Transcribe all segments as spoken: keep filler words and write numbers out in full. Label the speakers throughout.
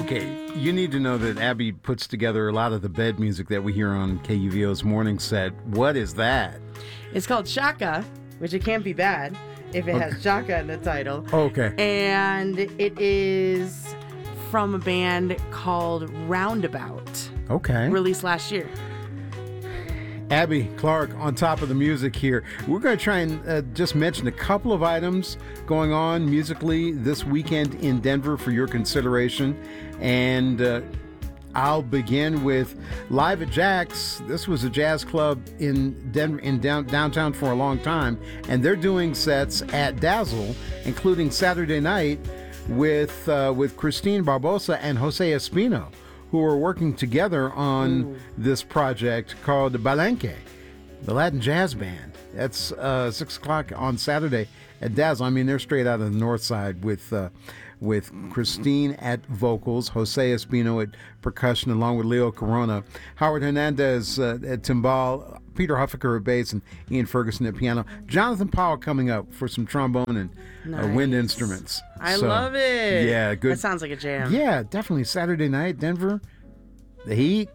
Speaker 1: Okay, you need to know that Abby puts together a lot of the bed music that we hear on K U V O's morning set. What is that?
Speaker 2: It's called Shaka, which it can't be bad if it
Speaker 1: Okay.
Speaker 2: has Shaka in the title.
Speaker 1: Okay.
Speaker 2: And it is from a band called Roundabout,
Speaker 1: Okay.
Speaker 2: released last year.
Speaker 1: Abby Clark on top of the music here. We're going to try and uh, just mention a couple of items going on musically this weekend in Denver for your consideration. And uh, I'll begin with Live at Jack's. This was a jazz club in Denver, in down, downtown for a long time. And they're doing sets at Dazzle, including Saturday night with, uh, with Christine Barbosa and Jose Espino, who are working together on Ooh. this project called Balenque, the Latin Jazz Band. That's uh, six o'clock on Saturday at Dazzle. I mean, they're straight out of the north side with uh, with Christine at vocals, Jose Espino at percussion, along with Leo Corona, Howard Hernandez uh, at timbal, Peter Huffaker at bass, and Ian Ferguson at piano. Jonathan Powell coming up for some trombone and nice. uh, wind instruments.
Speaker 2: I
Speaker 1: so,
Speaker 2: love it.
Speaker 1: Yeah, good.
Speaker 2: That sounds like a jam.
Speaker 1: Yeah, definitely. Saturday night, Denver, the heat,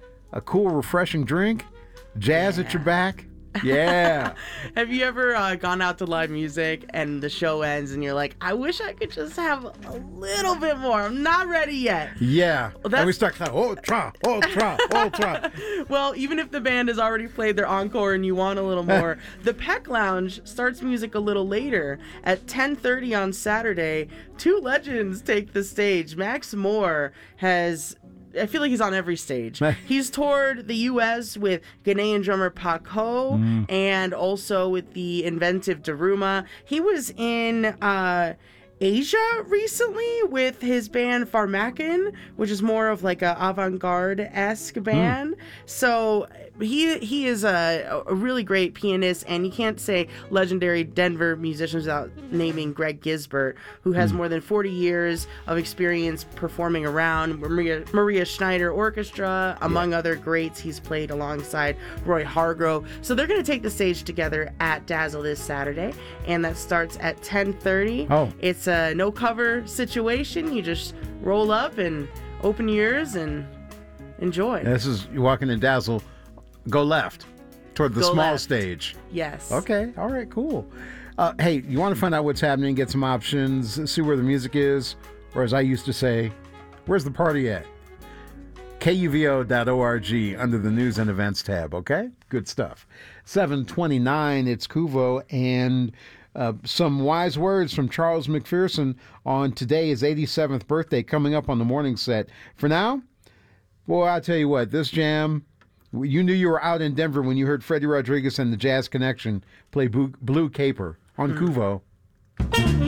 Speaker 1: a cool, refreshing drink, jazz yeah. at your back. Yeah.
Speaker 2: Have you ever uh, gone out to live music and the show ends and you're like, I wish I could just have a little bit more. I'm not ready yet.
Speaker 1: Yeah.
Speaker 2: Well,
Speaker 1: and we start kind of, oh, tra, oh, tra, oh, tra.
Speaker 2: Well, even if the band has already played their encore and you want a little more, the Peck Lounge starts music a little later. At ten thirty on Saturday, two legends take the stage. Max Moore has... I feel like he's on every stage. He's toured the U S with Ghanaian drummer Paco mm. and also with the inventive Daruma. He was in uh, Asia recently with his band Pharmakin, which is more of like a avant-garde-esque band. Mm. So he he is a, a really great pianist, and you can't say legendary Denver musicians without naming Greg Gisbert, who has mm. more than forty years of experience performing around Maria, Maria Schneider Orchestra, among yeah. other greats. He's played alongside Roy Hargrove. So they're going to take the stage together at Dazzle this Saturday, and that starts at ten thirty.
Speaker 1: Oh.
Speaker 2: It's a no-cover situation. You just roll up and open your ears and enjoy.
Speaker 1: This is, you're walking in Dazzle, go left toward the
Speaker 2: go
Speaker 1: small
Speaker 2: left.
Speaker 1: stage.
Speaker 2: Yes.
Speaker 1: Okay. All right, cool. Uh, hey, you want to find out what's happening, get some options, see where the music is, or as I used to say, where's the party at? K U V O dot org under the News and Events tab, okay? Good stuff. seven twenty-nine, it's Kuvo, and uh, some wise words from Charles McPherson on today, his eighty-seventh birthday, coming up on the morning set. For now, boy, I'll tell you what, this jam, you knew you were out in Denver when you heard Freddie Rodriguez and the Jazz Connection play Blue Caper on mm. Kuvo.